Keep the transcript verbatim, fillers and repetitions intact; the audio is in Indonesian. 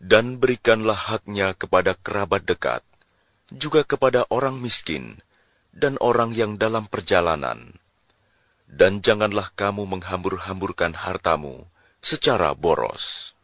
Dan berikanlah haknya kepada kerabat dekat, juga kepada orang miskin, dan orang yang dalam perjalanan. Dan janganlah kamu menghambur-hamburkan hartamu secara boros.